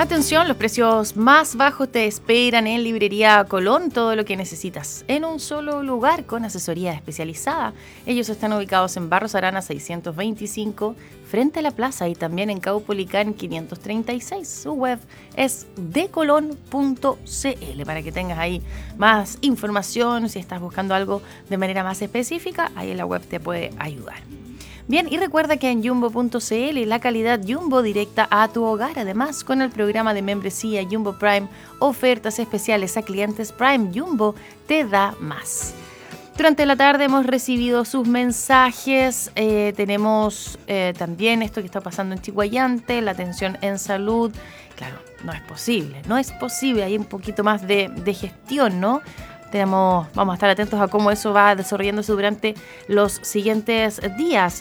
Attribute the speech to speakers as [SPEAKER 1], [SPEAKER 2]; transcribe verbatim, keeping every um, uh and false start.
[SPEAKER 1] Atención, los precios más bajos te esperan en Librería Colón, todo lo que necesitas en un solo lugar con asesoría especializada. Ellos están ubicados en Barros Arana seiscientos veinticinco, frente a la plaza, y también en Caupolicán quinientos treinta y seis. Su web es decolon punto c l para que tengas ahí más información. Si estás buscando algo de manera más específica, ahí en la web te puede ayudar. Bien, y recuerda que en jumbo punto c l la calidad Jumbo directa a tu hogar. Además, con el programa de membresía Jumbo Prime, ofertas especiales a clientes Prime, Jumbo te da más. Durante la tarde hemos recibido sus mensajes. Eh, tenemos eh, también esto que está pasando en Chiguayante, la atención en salud. Claro, no es posible, no es posible. Hay un poquito más de, de gestión, ¿no? Tenemos, vamos a estar atentos a cómo eso va desarrollándose durante los siguientes días.